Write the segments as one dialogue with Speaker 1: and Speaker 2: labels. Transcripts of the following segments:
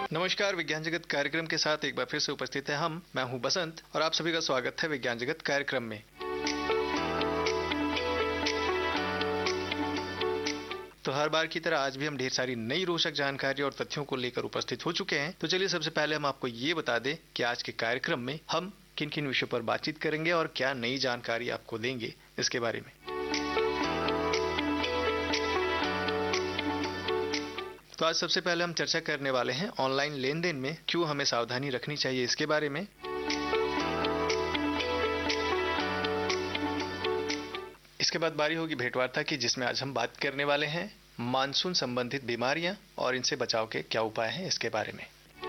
Speaker 1: नमस्कार। विज्ञान जगत कार्यक्रम के साथ एक बार फिर से उपस्थित है मैं हूं बसंत और आप सभी का स्वागत है विज्ञान जगत कार्यक्रम में। तो हर बार की तरह आज भी हम ढेर सारी नई रोचक जानकारी और तथ्यों को लेकर उपस्थित हो चुके हैं। तो चलिए सबसे पहले हम आपको ये बता दें कि आज के कार्यक्रम में हम किन किन विषयों पर बातचीत करेंगे और क्या नई जानकारी आपको देंगे इसके बारे में। तो आज सबसे पहले हम चर्चा करने वाले हैं ऑनलाइन लेन देन में क्यों हमें सावधानी रखनी चाहिए इसके बारे में। इसके बाद बारी होगी भेंटवार्ता की, जिसमें आज हम बात करने वाले हैं मानसून संबंधित बीमारियां और इनसे बचाव के क्या उपाय हैं इसके बारे में।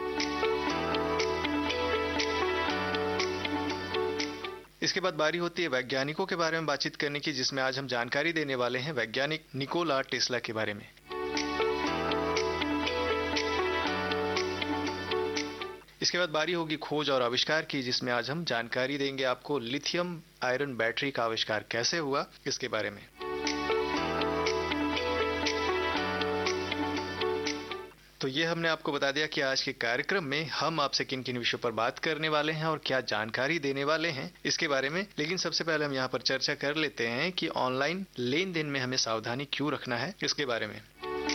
Speaker 1: इसके बाद बारी होती है वैज्ञानिकों के बारे में बातचीत करने की, जिसमें आज हम जानकारी देने वाले हैं वैज्ञानिक निकोला टेस्ला के बारे में। इसके बाद बारी होगी खोज और आविष्कार की, जिसमें आज हम जानकारी देंगे आपको लिथियम आयरन बैटरी का आविष्कार कैसे हुआ इसके बारे में। तो ये हमने आपको बता दिया कि आज के कार्यक्रम में हम आपसे किन किन विषयों पर बात करने वाले हैं और क्या जानकारी देने वाले हैं इसके बारे में। लेकिन सबसे पहले हम यहाँ पर चर्चा कर लेते हैं कि ऑनलाइन लेन देन में हमें सावधानी क्यों रखना है इसके बारे में।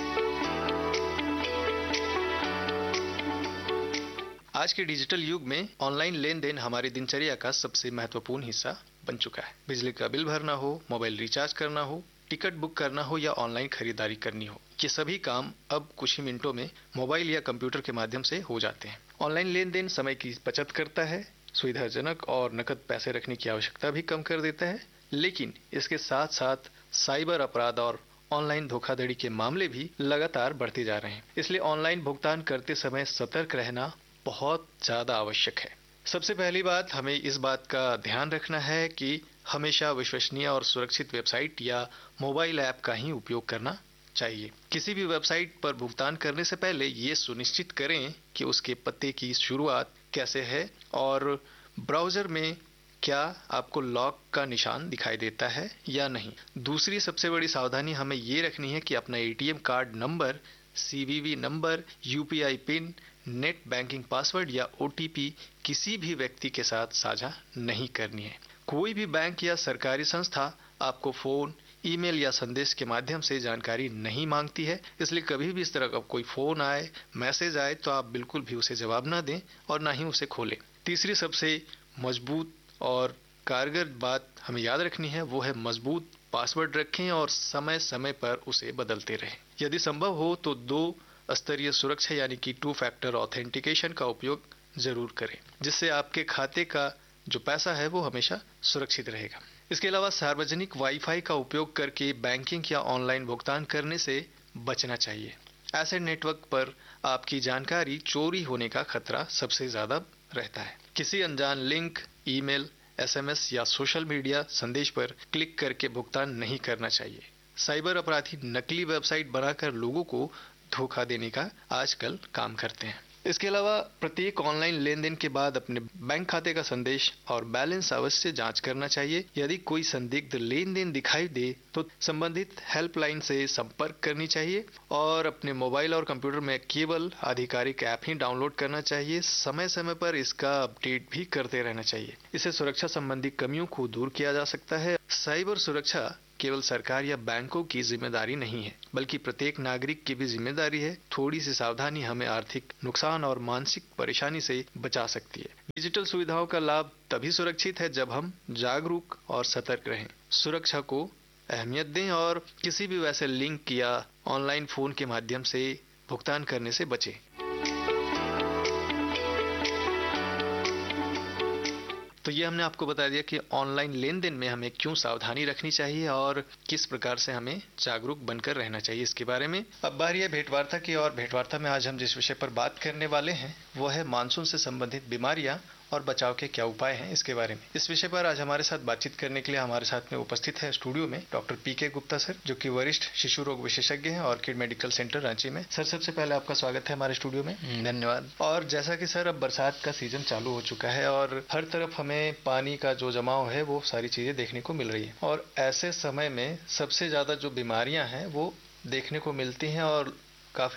Speaker 1: आज के डिजिटल युग में ऑनलाइन लेन देन हमारी दिनचर्या का सबसे महत्वपूर्ण हिस्सा बन चुका है। बिजली का बिल भरना हो, मोबाइल रिचार्ज करना हो, टिकट बुक करना हो या ऑनलाइन खरीदारी करनी हो, ये सभी काम अब कुछ ही मिनटों में मोबाइल या कंप्यूटर के माध्यम से हो जाते हैं। ऑनलाइन लेन देन समय की बचत करता है, सुविधाजनक और नकद पैसे रखने की आवश्यकता भी कम कर देता है। लेकिन इसके साथ साथ साइबर अपराध और ऑनलाइन धोखाधड़ी के मामले भी लगातार बढ़ते जा रहे हैं। इसलिए ऑनलाइन भुगतान करते समय सतर्क रहना बहुत ज्यादा आवश्यक है। सबसे पहली बात, हमें इस बात का ध्यान रखना है कि हमेशा विश्वसनीय और सुरक्षित वेबसाइट या मोबाइल ऐप का ही उपयोग करना चाहिए। किसी भी वेबसाइट पर भुगतान करने से पहले ये सुनिश्चित करें कि उसके पते की शुरुआत कैसे है और ब्राउजर में क्या आपको लॉक का निशान दिखाई देता है या नहीं। दूसरी सबसे बड़ी सावधानी हमें ये रखनी है कि अपना ATM card number, CVV number, UPI pin, net banking password या ओटीपी किसी भी व्यक्ति के साथ साझा नहीं करनी है। कोई भी बैंक या सरकारी संस्था आपको फोन, ईमेल या संदेश के माध्यम से जानकारी नहीं मांगती है। इसलिए कभी भी इस तरह का कोई फोन आए, मैसेज आए तो आप बिल्कुल भी उसे जवाब ना दें और ना ही उसे खोलें। तीसरी सबसे मजबूत और कारगर बात हमें याद रखनी है, वो है मजबूत पासवर्ड रखें और समय समय पर उसे बदलते रहें। यदि संभव हो तो 2 स्तरीय सुरक्षा यानी कि 2 फैक्टर ऑथेंटिकेशन का उपयोग जरूर करें, जिससे आपके खाते का जो पैसा है वो हमेशा सुरक्षित रहेगा। इसके अलावा सार्वजनिक वाईफाई का उपयोग करके बैंकिंग या ऑनलाइन भुगतान करने से बचना चाहिए। ऐसे नेटवर्क पर आपकी जानकारी चोरी होने का खतरा सबसे ज्यादा रहता है। किसी अनजान लिंक, ईमेल, एसएमएस या सोशल मीडिया संदेश पर क्लिक करके भुगतान नहीं करना चाहिए। साइबर अपराधी नकली वेबसाइट बनाकर लोगों को धोखा देने का आजकल काम करते हैं। इसके अलावा प्रत्येक ऑनलाइन लेन देन के बाद अपने बैंक खाते का संदेश और बैलेंस अवश्य जांच करना चाहिए। यदि कोई संदिग्ध लेन देन दिखाई दे तो संबंधित हेल्पलाइन से संपर्क करनी चाहिए और अपने मोबाइल और कंप्यूटर में केवल आधिकारिक ऐप ही डाउनलोड करना चाहिए। समय समय पर इसका अपडेट भी करते रहना चाहिए। इससे सुरक्षा संबंधी कमियों को दूर किया जा सकता है। साइबर सुरक्षा केवल सरकार या बैंकों की जिम्मेदारी नहीं है, बल्कि प्रत्येक नागरिक की भी जिम्मेदारी है। थोड़ी सी सावधानी हमें आर्थिक नुकसान और मानसिक परेशानी से बचा सकती है। डिजिटल सुविधाओं का लाभ तभी सुरक्षित है जब हम जागरूक और सतर्क रहें, सुरक्षा को अहमियत दें और किसी भी वैसे लिंक या ऑनलाइन फोन के माध्यम से भुगतान करने से बचें। तो ये हमने आपको बता दिया कि ऑनलाइन लेन देन में हमें क्यों सावधानी रखनी चाहिए और किस प्रकार से हमें जागरूक बनकर रहना चाहिए इसके बारे में। अब बारी है भेंटवार्ता की, और भेंटवार्ता में आज हम जिस विषय पर बात करने वाले हैं वो है मानसून से संबंधित बीमारियां और बचाव के क्या उपाय हैं इसके बारे में। इस विषय पर आज हमारे साथ बातचीत करने के लिए हमारे साथ में उपस्थित है स्टूडियो में डॉक्टर पीके गुप्ता सर, जो कि वरिष्ठ शिशु रोग विशेषज्ञ हैं ऑर्किड मेडिकल सेंटर रांची में। सर, सबसे पहले आपका स्वागत है हमारे स्टूडियो में।
Speaker 2: धन्यवाद।
Speaker 1: और जैसा कि सर अब बरसात का सीजन चालू हो चुका है और हर तरफ हमें पानी का जो जमाव है वो सारी चीजें देखने को मिल रही है, और ऐसे समय में सबसे ज्यादा जो बीमारियां हैं वो देखने को मिलती हैं और काफी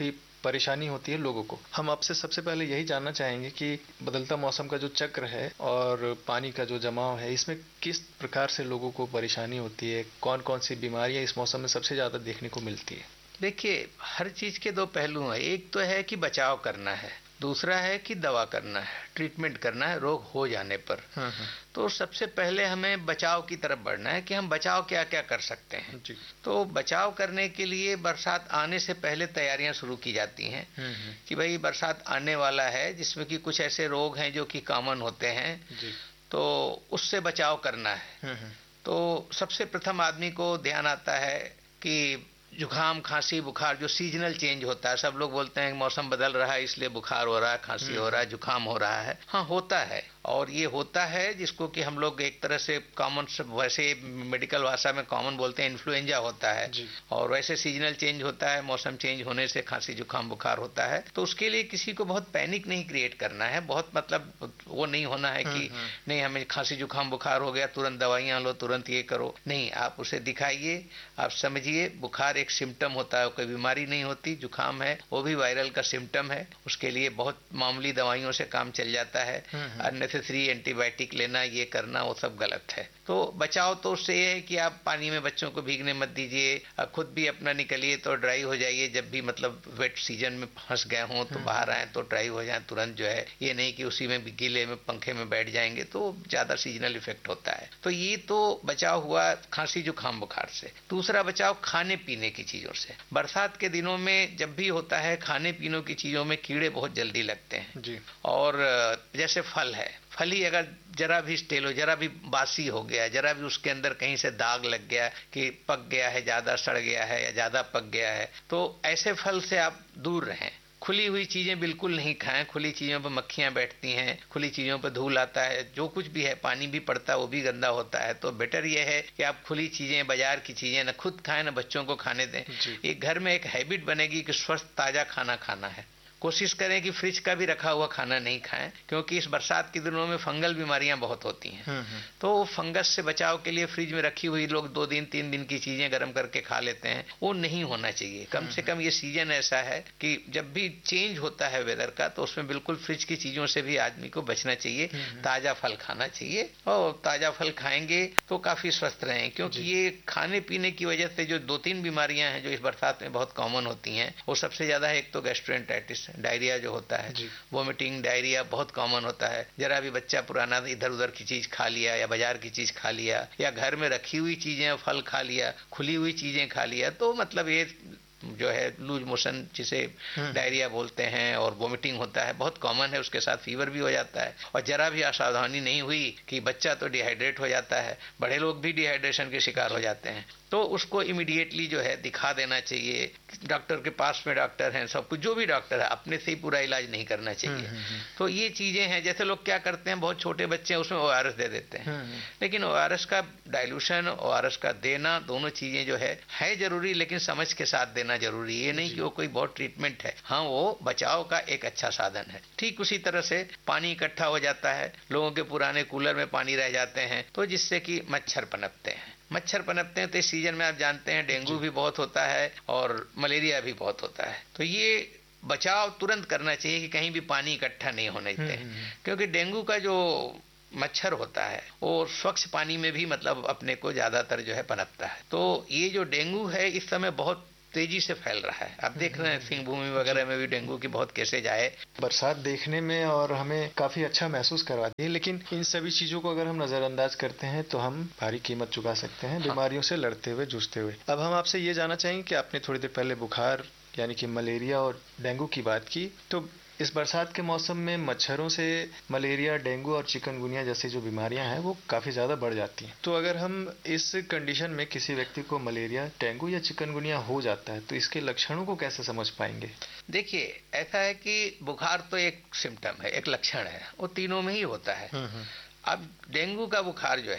Speaker 1: परेशानी होती है लोगों को। हम आपसे सबसे पहले यही जानना चाहेंगे कि बदलता मौसम का जो चक्र है और पानी का जो जमाव है, इसमें किस प्रकार से लोगों को परेशानी होती है, कौन कौन सी बीमारियां इस मौसम में सबसे ज्यादा देखने को मिलती है?
Speaker 2: देखिए, हर चीज के दो पहलू हैं। एक तो है कि बचाव करना है, दूसरा है कि दवा करना है, ट्रीटमेंट करना है रोग हो जाने पर। तो सबसे पहले हमें बचाव की तरफ बढ़ना है कि हम बचाव क्या क्या कर सकते हैं
Speaker 1: जी।
Speaker 2: तो बचाव करने के लिए बरसात आने से पहले तैयारियां शुरू की जाती हैं कि भाई बरसात आने वाला है, जिसमें कि कुछ ऐसे रोग हैं जो कि कॉमन होते हैं जी। तो उससे बचाव करना है। तो सबसे प्रथम आदमी को ध्यान आता है कि जुकाम, खांसी, बुखार जो सीजनल चेंज होता है, सब लोग बोलते हैं कि मौसम बदल रहा है इसलिए बुखार हो रहा है, खांसी हो रहा है, जुकाम हो रहा है। हाँ, होता है, और ये होता है जिसको कि हम लोग एक तरह से कॉमन, वैसे मेडिकल भाषा में कॉमन बोलते हैं इन्फ्लुएंजा होता है। और वैसे सीजनल चेंज होता है, मौसम चेंज होने से खांसी, जुकाम, बुखार होता है। तो उसके लिए किसी को बहुत पैनिक नहीं क्रिएट करना है, बहुत मतलब वो नहीं होना है कि नहीं हमें खांसी, जुकाम, बुखार हो गया तुरंत दवाइयां लो, तुरंत ये करो। नहीं, आप उसे दिखाइए, आप समझिए बुखार एक सिम्टम होता है, कोई बीमारी नहीं होती। जुकाम है वो भी वायरल का सिम्टम है, उसके लिए बहुत मामूली दवाइयों से काम चल जाता है। अननेसेसरी एंटीबायोटिक लेना, ये करना, वो सब गलत है। तो बचाव तो उससे ये है कि आप पानी में बच्चों को भीगने मत दीजिए, खुद भी अपना निकलिए तो ड्राई हो जाइए। जब भी मतलब वेट सीजन में फंस गए हों तो बाहर आए तो ड्राई हो जाए तुरंत, जो है ये नहीं कि उसी में गीले में पंखे में बैठ जाएंगे तो ज्यादा सीजनल इफेक्ट होता है। तो ये तो बचाव हुआ खांसी, जुकाम, बुखार से। दूसरा बचाव खाने पीने की चीजों से। बरसात के दिनों में जब भी होता है खाने पीने की चीजों में कीड़े बहुत जल्दी लगते हैं जी। और जैसे फल है, फल ही अगर जरा भी स्टेल हो, जरा भी बासी हो गया, जरा भी उसके अंदर कहीं से दाग लग गया कि पक गया है, ज्यादा सड़ गया है या ज्यादा पक गया है, तो ऐसे फल से आप दूर रहें। खुली हुई चीजें बिल्कुल नहीं खाएं, खुली चीजों पर मक्खियां बैठती हैं, खुली चीजों पर धूल आता है, जो कुछ भी है, पानी भी पड़ता है वो भी गंदा होता है। तो बेटर ये है कि आप खुली चीजें, बाजार की चीजें न खुद खाएं न बच्चों को खाने दें। एक घर में एक हैबिट बनेगी कि स्वस्थ ताजा खाना खाना है। कोशिश करें कि फ्रिज का भी रखा हुआ खाना नहीं खाएं, क्योंकि इस बरसात के दिनों में फंगल बीमारियां बहुत होती हैं। तो फंगस से बचाव के लिए फ्रिज में रखी हुई लोग 2 दिन 3 दिन की चीजें गर्म करके खा लेते हैं, वो नहीं होना चाहिए। कम से कम ये सीजन ऐसा है कि जब भी चेंज होता है वेदर का, तो उसमें बिल्कुल फ्रिज की चीजों से भी आदमी को बचना चाहिए। ताजा फल खाना चाहिए, और ताजा फल खाएंगे तो काफी स्वस्थ रहें। क्योंकि ये खाने पीने की वजह से जो 2-3 बीमारियां हैं जो इस बरसात में बहुत कॉमन होती हैं, वो सबसे ज्यादा है, एक तो गैस्ट्रोएंटेरिटिस, डायरिया जो होता है, वोमिटिंग, डायरिया बहुत कॉमन होता है। जरा भी बच्चा पुराना इधर उधर की चीज खा लिया या बाजार की चीज खा लिया या घर में रखी हुई चीजें, फल खा लिया, खुली हुई चीजें खा लिया, तो मतलब ये जो है लूज मोशन जिसे डायरिया बोलते हैं और वोमिटिंग होता है, बहुत कॉमन है। उसके साथ फीवर भी हो जाता है, और जरा भी असावधानी नहीं हुई कि बच्चा तो डिहाइड्रेट हो जाता है, बड़े लोग भी डिहाइड्रेशन के शिकार हो जाते हैं। तो उसको इमीडिएटली जो है दिखा देना चाहिए। डॉक्टर के पास में डॉक्टर हैं, सब कुछ, जो भी डॉक्टर है, अपने से ही पूरा इलाज नहीं करना चाहिए। तो ये चीजें हैं। जैसे लोग क्या करते हैं, बहुत छोटे बच्चे हैं उसमें ORS दे देते हैं, लेकिन ORS का डाइल्यूशन, ORS का देना, दोनों चीजें जो है जरूरी, लेकिन समझ के साथ देना जरूरी। ये नहीं कि वो कोई बहुत ट्रीटमेंट है, हाँ वो बचाव का एक अच्छा साधन है। ठीक उसी तरह से पानी इकट्ठा हो जाता है, लोगों के पुराने कूलर में पानी रह जाते हैं, तो जिससे कि मच्छर पनपते हैं। मच्छर पनपते हैं तो इस सीजन में आप जानते हैं डेंगू भी बहुत होता है और मलेरिया भी बहुत होता है। तो ये बचाव तुरंत करना चाहिए कि कहीं भी पानी इकट्ठा नहीं होने देते, क्योंकि डेंगू का जो मच्छर होता है वो स्वच्छ पानी में भी मतलब अपने को ज्यादातर जो है पनपता है। तो ये जो डेंगू है इस समय बहुत तेजी से फैल रहा है। आप देख रहे हैं सिंह भूमि वगैरह में भी डेंगू की बहुत केसेज आए।
Speaker 1: बरसात देखने में और हमें काफी अच्छा महसूस करवाती है, लेकिन इन सभी चीजों को अगर हम नजरअंदाज करते हैं तो हम भारी कीमत चुका सकते हैं बीमारियों से लड़ते हुए, जूझते हुए। अब हम आपसे ये जानना चाहेंगे कि आपने थोड़ी देर पहले बुखार यानी कि मलेरिया और डेंगू की बात की, तो इस बरसात के मौसम में मच्छरों से मलेरिया, डेंगू और चिकनगुनिया जैसी जो बीमारियां हैं वो काफी ज्यादा बढ़ जाती हैं। तो अगर हम इस कंडीशन में किसी व्यक्ति को मलेरिया, डेंगू या चिकनगुनिया हो जाता है तो इसके लक्षणों को कैसे समझ पाएंगे?
Speaker 2: देखिए, ऐसा है कि बुखार तो एक सिम्टम है, एक लक्षण है, वो तीनों में ही होता है। अब डेंगू का बुखार जो है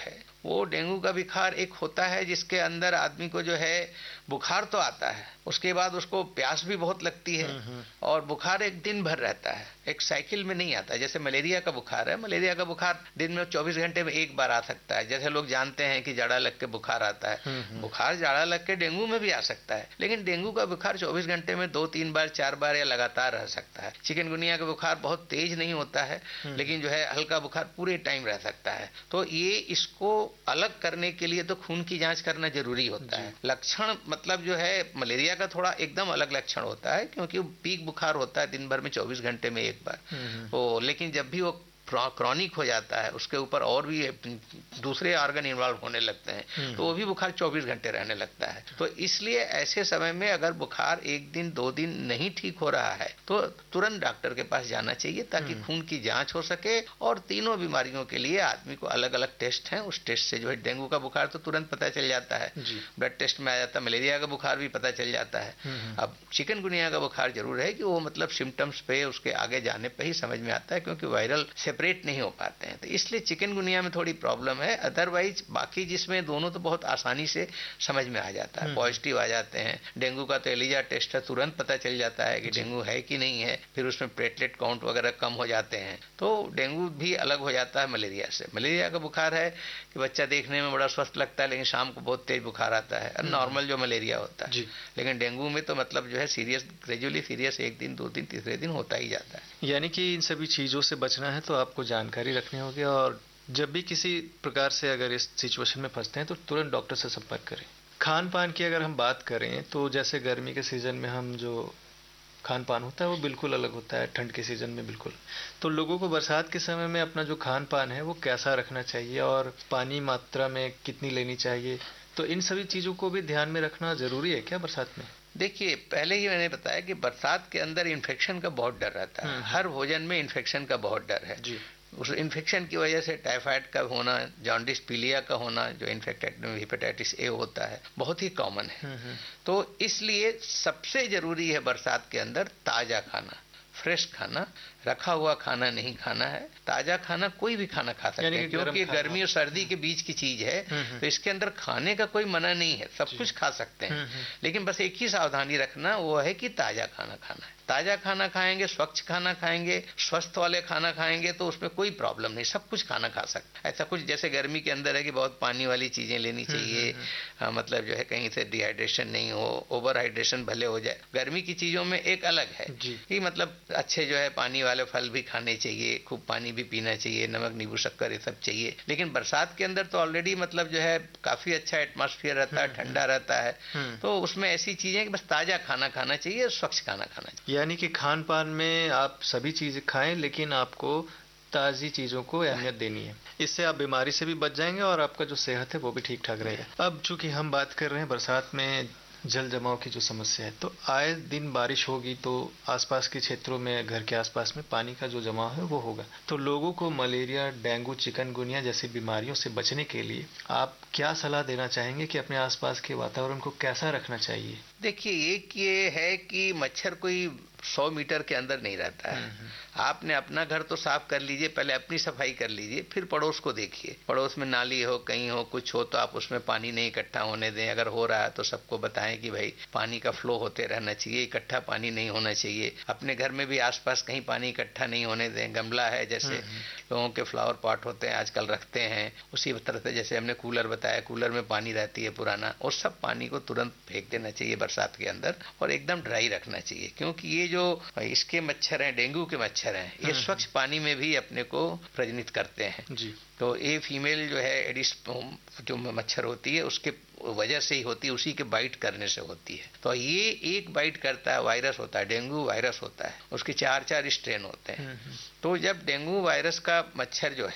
Speaker 2: वो डेंगू का बुखार एक होता है जिसके अंदर आदमी को जो है बुखार तो आता है, उसके बाद उसको प्यास भी बहुत लगती है और बुखार एक दिन भर रहता है, एक साइकिल में नहीं आता। जैसे मलेरिया का बुखार है, मलेरिया का बुखार दिन में 24 घंटे में एक बार आ सकता है। जैसे लोग जानते हैं कि जाड़ा लग के बुखार आता है, बुखार जाड़ा लग के डेंगू में भी आ सकता है, लेकिन डेंगू का बुखार 24 घंटे में 2-3 बार 4 बार या लगातार रह सकता है। चिकनगुनिया का बुखार बहुत तेज नहीं होता है, लेकिन जो है हल्का बुखार पूरे टाइम रह सकता है। तो ये इसको अलग करने के लिए तो खून की जांच करना जरूरी होता है। लक्षण मतलब जो है मलेरिया का थोड़ा एकदम अलग लक्षण होता है, क्योंकि पीक बुखार होता है दिन भर में 24 घंटे में एक बार, तो लेकिन जब भी वो क्रॉनिक हो जाता है, उसके ऊपर और भी दूसरे ऑर्गन इन्वॉल्व होने लगते हैं, तो वो भी बुखार 24 घंटे रहने लगता है। तो इसलिए ऐसे समय में अगर बुखार 1 दिन 2 दिन नहीं ठीक हो रहा है तो तुरंत डॉक्टर के पास जाना चाहिए, ताकि खून की जांच हो सके। और तीनों बीमारियों के लिए आदमी को अलग अलग टेस्ट हैं, उस टेस्ट से जो है डेंगू का बुखार तो तुरंत पता चल जाता है, ब्लड टेस्ट में आ जाता है, मलेरिया का बुखार भी पता चल जाता है। अब चिकनगुनिया का बुखार जरूर है कि वो मतलब सिम्टम्स पे उसके आगे जाने पे ही समझ में आता है, क्योंकि वायरल सेपरेट नहीं हो पाते हैं, तो इसलिए चिकनगुनिया में थोड़ी प्रॉब्लम है। अदरवाइज बाकी जिसमें दोनों तो बहुत आसानी से समझ में आ जाता है, पॉजिटिव आ जाते हैं। डेंगू का तो एलिजा टेस्ट है, तुरंत पता चल जाता है कि डेंगू है कि नहीं है, फिर उसमें प्लेटलेट काउंट वगैरह कम हो जाते हैं, तो डेंगू भी अलग हो जाता है मलेरिया से। मलेरिया का बुखार है कि बच्चा देखने में बड़ा स्वस्थ लगता है, लेकिन शाम को बहुत तेज बुखार आता है, नॉर्मल जो मलेरिया होता है। लेकिन डेंगू में तो मतलब जो है सीरियस, ग्रेजुअली सीरियस 1 दिन 2 दिन तीसरे दिन होता ही जाता है।
Speaker 1: यानी कि इन सभी चीजों से बचना है तो आपको जानकारी रखनी होगी, और जब भी किसी प्रकार से अगर इस सिचुएशन में फंसते हैं तो तुरंत डॉक्टर से संपर्क करें। खान पान की अगर हम बात करें तो जैसे गर्मी के सीजन में हम जो खान पान होता है वो बिल्कुल अलग होता है, ठंड के सीजन में बिल्कुल। तो लोगों को बरसात के समय में अपना जो खान पान है वो कैसा रखना चाहिए और पानी मात्रा में कितनी लेनी चाहिए, तो इन सभी चीजों को भी ध्यान में रखना जरूरी है क्या बरसात में?
Speaker 2: देखिए, पहले ही मैंने बताया कि बरसात के अंदर इन्फेक्शन का बहुत डर रहता है, हर भोजन में इन्फेक्शन का बहुत डर है। उस इन्फेक्शन की वजह से टाइफाइड का होना, जॉन्डिस, पीलिया का होना, जो इन्फेक्टेड हेपेटाइटिस ए होता है, बहुत ही कॉमन है। तो इसलिए सबसे जरूरी है बरसात के अंदर ताजा खाना, फ्रेश खाना, रखा हुआ खाना नहीं खाना है। ताजा खाना कोई भी खाना खा सकते हैं, क्योंकि गर्मी और सर्दी के बीच की चीज है, तो इसके अंदर खाने का कोई मना नहीं है, सब कुछ खा सकते हैं। लेकिन बस एक ही सावधानी रखना, वो है कि ताजा खाना खाना है। ताजा खाना खाएंगे, स्वच्छ खाना खाएंगे, स्वस्थ वाले खाना खाएंगे, तो उसमें कोई प्रॉब्लम नहीं, सब कुछ खाना खा सकते हैं। ऐसा कुछ जैसे गर्मी के अंदर है कि बहुत पानी वाली चीजें लेनी चाहिए, मतलब जो है कहीं से डिहाइड्रेशन नहीं हो, ओवर हाइड्रेशन भले हो जाए। गर्मी की चीजों में एक अलग है कि मतलब अच्छे जो है पानी वाले फल भी खाने चाहिए, खूब पानी भी पीना चाहिए, नमक, नींबू, शक्कर ये सब चाहिए। लेकिन बरसात के अंदर तो ऑलरेडी मतलब जो है काफी अच्छा एटमॉस्फेयर रहता है, ठंडा रहता है, तो उसमें ऐसी चीजें कि बस ताजा खाना खाना चाहिए, स्वच्छ खाना खाना चाहिए।
Speaker 1: यानी कि खान पान में आप सभी चीजें खाएं, लेकिन आपको ताजी चीजों को अहमियत देनी है, इससे आप बीमारी से भी बच जाएंगे और आपका जो सेहत है वो भी ठीक ठाक रहेगा। अब चूंकि हम बात कर रहे हैं बरसात में जल जमाव की जो समस्या है, तो आए दिन बारिश होगी तो आसपास के क्षेत्रों में, घर के आसपास में पानी का जो जमाव है वो होगा। तो लोगों को मलेरिया, डेंगू, चिकनगुनिया जैसी बीमारियों से बचने के लिए आप क्या सलाह देना चाहेंगे कि अपने आसपास के वातावरण को कैसा रखना चाहिए?
Speaker 2: देखिए, एक ये है कि मच्छर कोई 100 मीटर के अंदर नहीं रहता है। आपने अपना घर तो साफ कर लीजिए, पहले अपनी सफाई कर लीजिए, फिर पड़ोस को देखिए। पड़ोस में नाली हो, कहीं हो, कुछ हो, तो आप उसमें पानी नहीं इकट्ठा होने दें। अगर हो रहा है तो सबको बताएं कि भाई पानी का फ्लो होते रहना चाहिए, इकट्ठा पानी नहीं होना चाहिए। अपने घर में भी आसपास कहीं पानी इकट्ठा नहीं होने दें। गमला है, जैसे लोगों के फ्लावर पॉट होते हैं आजकल रखते हैं, उसी तरह से जैसे हमने कूलर बताया, कूलर में पानी रहती है पुराना, उस सब पानी को तुरंत फेंक देना चाहिए बरसात के अंदर, और एकदम ड्राई रखना चाहिए। क्योंकि ये जो इसके मच्छर हैं, डेंगू के मच्छर हैं, ये स्वच्छ पानी में भी अपने को प्रजनित करते हैं जी। तो ये फीमेल जो है एडिस जो मच्छर होती है उसके वजह से ही होती है, उसी के बाइट करने से होती है। तो ये एक बाइट करता है, वायरस होता है, डेंगू वायरस होता है, उसके 4 स्ट्रेन होते हैं। तो जब डेंगू वायरस का मच्छर जो है